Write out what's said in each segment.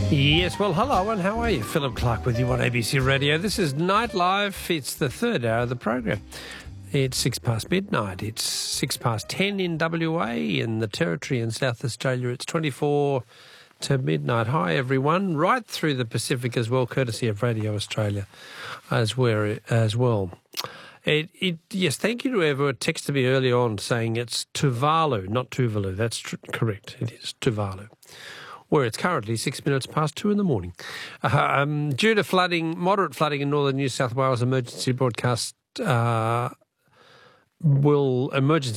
Yes, well, hello and how are you? Philip Clark with you on ABC Radio. This is Night Live. It's the third hour of the program. It's 6 past midnight. It's 6 past 10 in WA, in the Territory in South Australia. It's 24 to midnight. Hi, everyone. Right through the Pacific as well, courtesy of Radio Australia as well. Yes, thank you to whoever texted me early on saying it's Tuvalu, not Tuvalu. That's correct. It is Tuvalu, where it's currently 6 minutes past 2 in the morning. Due to moderate flooding in northern New South Wales, emergency broadcast will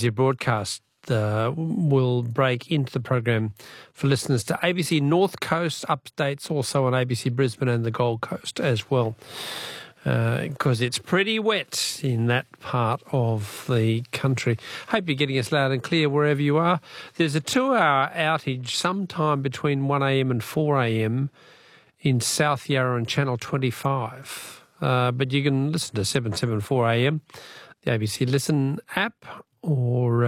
break into the program for listeners to ABC North Coast updates, also on ABC Brisbane and the Gold Coast as well, because it's pretty wet in that part of the country. Hope you're getting us loud and clear wherever you are. There's a 2-hour outage sometime between 1am and 4am in South Yarra and Channel 25. But you can listen to 774am, the ABC Listen app, or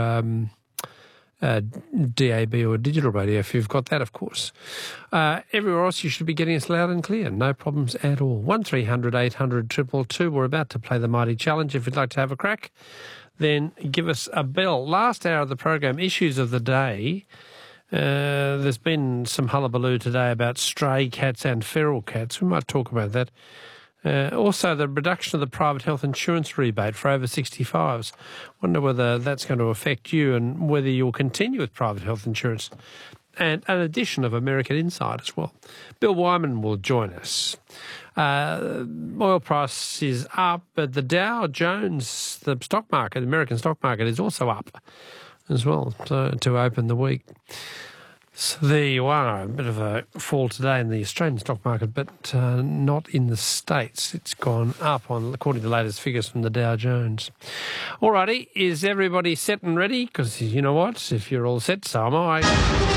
DAB or digital radio if you've got that, of course. Everywhere else you should be getting us loud and clear. No problems at all. 1300 800 222. We're about to play the Mighty Challenge. If you'd like to have a crack, then give us a bell. Last hour of the program, issues of the day. There's been some hullabaloo today about stray cats and feral cats. We might talk about that. Also, the reduction of the private health insurance rebate for over 65s. Wonder whether that's going to affect you and whether you'll continue with private health insurance. And an addition of American Insight as well. Bill Wyman will join us. Oil price is up, but the Dow Jones, the stock market, the American stock market, is also up as well to open the week. So there you are, a bit of a fall today in the Australian stock market, but not in the States. It's gone up according to the latest figures from the Dow Jones. All righty, is everybody set and ready? Because you know what, if you're all set, so am I.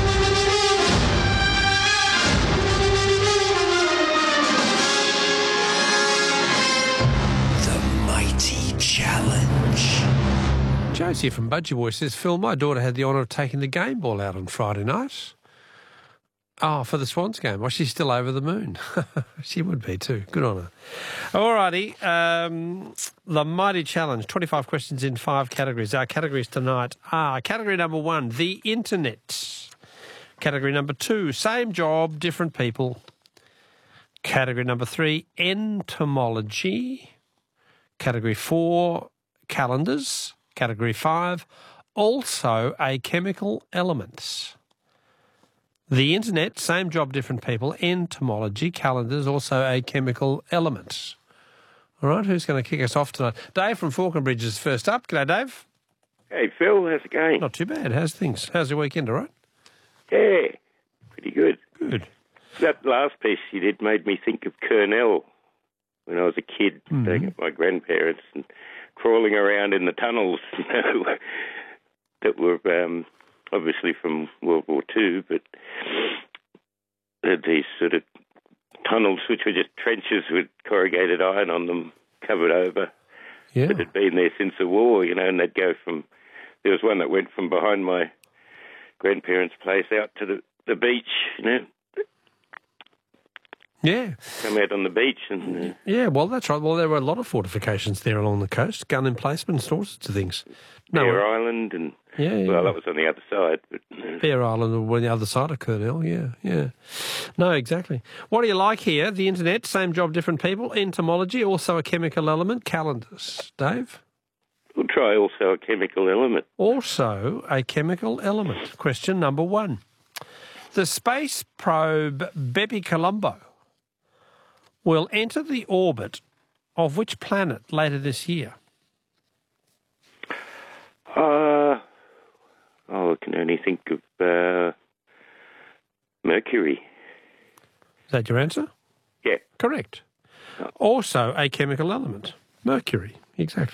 The Mighty Challenge. Josie from Budgie Boy says, Phil, my daughter had the honour of taking the game ball out on Friday night. Oh, for the Swans game. Well, she's still over the moon. She would be too. Good on her. All righty. The Mighty Challenge, 25 questions in 5 categories. Our categories tonight are category number 1, the internet. Category number 2, same job, different people. Category number 3, entomology. Category 4, calendars. Category 5, also a chemical element. The internet, same job, different people. Entomology, calendars, also a chemical element. All right, who's going to kick us off tonight? Dave from Falconbridge is first up. G'day, Dave. Hey, Phil, how's it going? Not too bad. How's things? How's your weekend, all right? Yeah, pretty good. Good. That last piece you did made me think of Kurnell when I was a kid, staying at my grandparents and crawling around in the tunnels, that were obviously from World War II, but these sort of tunnels which were just trenches with corrugated iron on them, covered over. Yeah. That had been there since the war, and they'd go from... There was one that went from behind my grandparents' place out to the beach, Yeah. Come out on the beach. And yeah, well, that's right. Well, there were a lot of fortifications there along the coast, gun emplacements, all sorts of things. Bear Island and... Yeah. Well, that was on the other side. But Bear Island were on the other side of Kurnell, yeah. No, exactly. What do you like here? The internet, same job, different people. Entomology, also a chemical element. Calendars. Dave? We'll try also a chemical element. Also a chemical element. Question number 1. The space probe Bepi Colombo will enter the orbit of which planet later this year? I can only think of Mercury. Is that your answer? Yeah. Correct. Also a chemical element. Mercury, exactly.